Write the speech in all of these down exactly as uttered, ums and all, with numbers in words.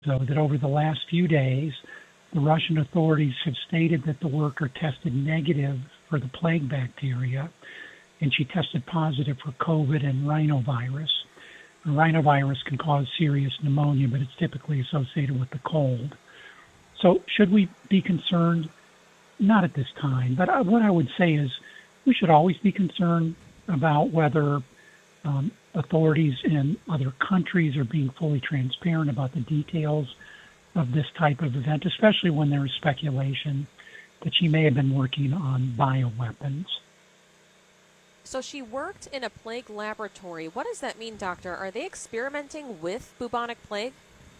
So that over the last few days, the Russian authorities have stated that the worker tested negative for the plague bacteria, and she tested positive for COVID and rhinovirus. And rhinovirus can cause serious pneumonia, but it's typically associated with the cold. So should we be concerned? Not at this time, but what I would say is we should always be concerned about whether um, authorities in other countries are being fully transparent about the details of this type of event, especially when there is speculation that she may have been working on bioweapons. So she worked in a plague laboratory. What does that mean, doctor? Are they experimenting with bubonic plague?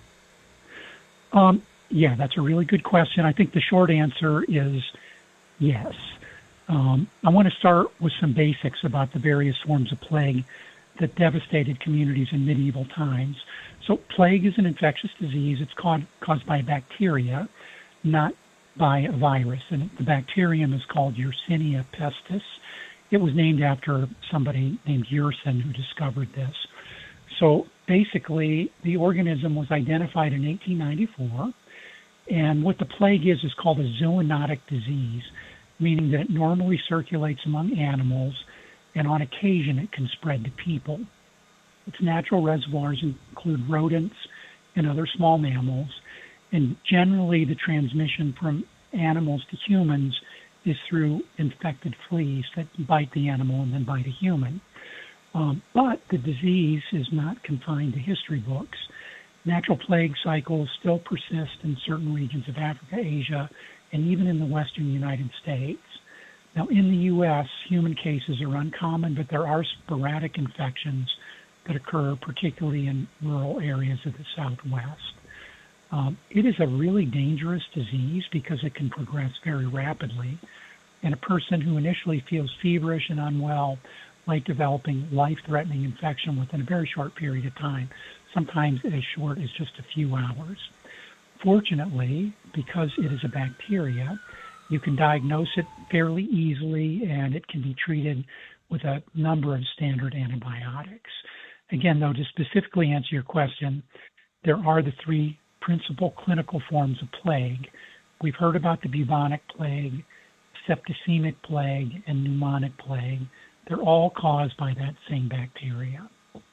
Um, yeah, that's a really good question. I think the short answer is yes. Um, I want to start with some basics about the various forms of plague that devastated communities in medieval times. So plague is an infectious disease. It's caused, caused by bacteria, not by a virus. And the bacterium is called Yersinia pestis. It was named after somebody named Yersin who discovered this. So basically, the organism was identified in eighteen ninety-four. And what the plague is is called a zoonotic disease, meaning that it normally circulates among animals, and on occasion it can spread to people. Its natural reservoirs include rodents and other small mammals, and generally the transmission from animals to humans is through infected fleas that bite the animal and then bite a human. Um, but the disease is not confined to history books. Natural plague cycles still persist in certain regions of Africa, Asia, and even in the western United States. Now, in the U S, human cases are uncommon, but there are sporadic infections that occur, particularly in rural areas of the Southwest. Um, it is a really dangerous disease because it can progress very rapidly, and a person who initially feels feverish and unwell might developing life-threatening infection within a very short period of time, sometimes as short as just a few hours. Fortunately, because it is a bacteria, you can diagnose it fairly easily, and it can be treated with a number of standard antibiotics. Again, though, to specifically answer your question, there are the three principal clinical forms of plague. We've heard about the bubonic plague, septicemic plague, and pneumonic plague. They're all caused by that same bacteria.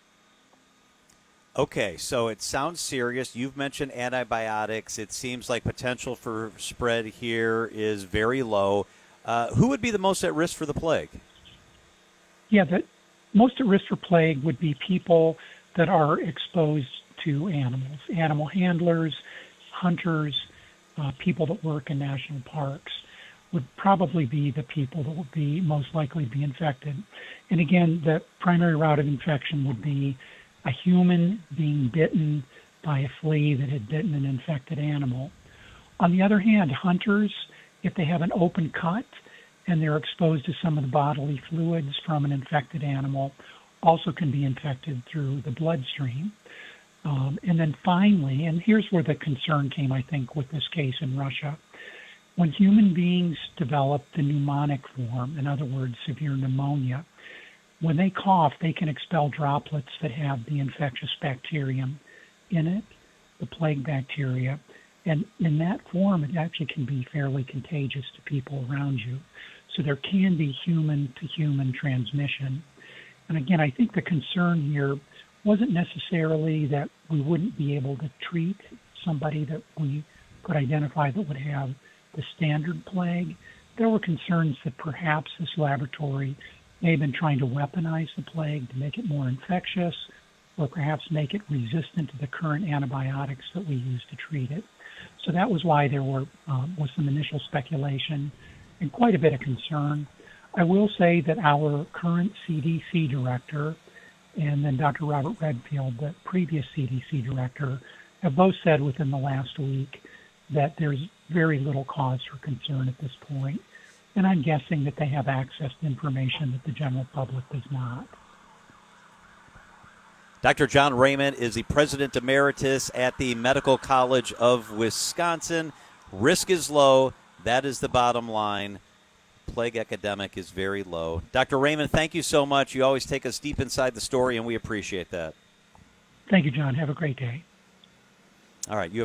Okay, so it sounds serious. You've mentioned antibiotics. It seems like potential for spread here is very low. Uh, who would be the most at risk for the plague? Yeah, the most at risk for plague would be people that are exposed to animals, animal handlers, hunters, uh, people that work in national parks would probably be the people that would be most likely to be infected. And again, the primary route of infection would be a human being bitten by a flea that had bitten an infected animal. On the other hand, hunters, if they have an open cut and they're exposed to some of the bodily fluids from an infected animal, also can be infected through the bloodstream. Um, and then finally, and here's where the concern came, I think, with this case in Russia, when human beings develop the pneumonic form, in other words, severe pneumonia, when they cough, they can expel droplets that have the infectious bacterium in it, the plague bacteria. And in that form, it actually can be fairly contagious to people around you. So there can be human-to-human transmission. And again, I think the concern here wasn't necessarily that we wouldn't be able to treat somebody that we could identify that would have the standard plague. There were concerns that perhaps this laboratory may have been trying to weaponize the plague to make it more infectious, or perhaps make it resistant to the current antibiotics that we use to treat it. So that was why there were um, was some initial speculation and quite a bit of concern. I will say that our current C D C director and then Doctor Robert Redfield, the previous C D C director, have both said within the last week that there's very little cause for concern at this point. And I'm guessing that they have access to information that the general public does not. Doctor John Raymond is the president emeritus at the Medical College of Wisconsin. Risk is low. That is the bottom line. Plague epidemic is very low. Doctor Raymond, thank you so much. You always take us deep inside the story, and we appreciate that. Thank you, John. Have a great day. All right. You have